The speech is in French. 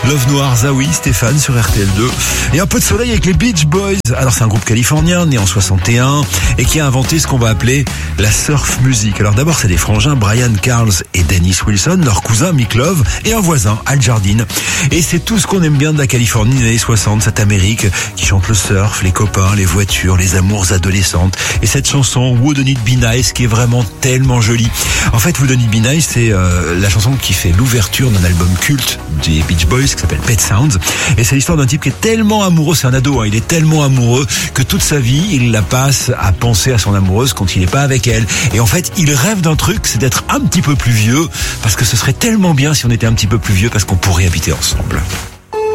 Love Noir, Zawi, Stéphane sur RTL2. Et un peu de soleil avec les Beach Boys. Alors c'est un groupe californien né en 61 et qui a inventé ce qu'on va appeler la surf music. Alors d'abord c'est des frangins Brian Carls et Dennis Wilson, leur cousin Mick Love et un voisin Al Jardine. Et c'est tout ce qu'on aime bien de la Californie des années 60, cette Amérique qui chante le surf, les copains, les voitures, les amours adolescentes. Et cette chanson Wouldn't It Be Nice qui est vraiment tellement jolie. En fait Wouldn't It Be Nice c'est la chanson qui fait l'ouverture d'un album culte des Beach Boys qui s'appelle Pet Sounds. Et c'est l'histoire d'un type qui est tellement amoureux, c'est un ado, il est tellement amoureux que toute sa vie, il la passe à penser à son amoureuse quand il n'est pas avec elle. Et en fait, il rêve d'un truc, c'est d'être un petit peu plus vieux, parce que ce serait tellement bien si on était un petit peu plus vieux, parce qu'on pourrait habiter ensemble.